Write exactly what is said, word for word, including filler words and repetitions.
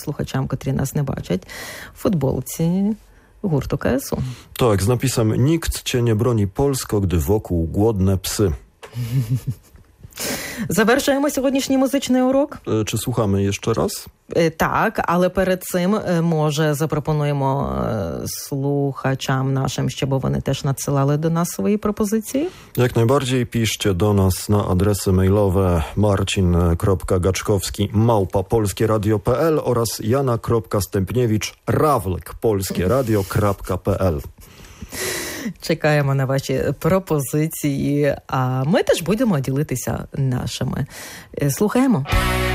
слухачам, котрі нас не бачать, в футболці gurtu K S U. Tak, z napisem nikt cię nie broni Polsko, gdy wokół głodne psy. Завершуємо сьогоднішній музичний урок. E, Czy słuchamy jeszcze raz? Е, Так, але перед цим, е, може, запропонуємо е, слухачам нашим, щоб вони теж надсилали до нас свої пропозиції. Jak najbardziej piszcie do nas na adresy mailowe marcin kropka gaczkowski małpa polskieradio.pl oraz jana kropka stępniewicz rawlek polskieradio kropka pl. Чекаємо на ваші пропозиції, а ми теж будемо ділитися нашими. Е, Слухаємо.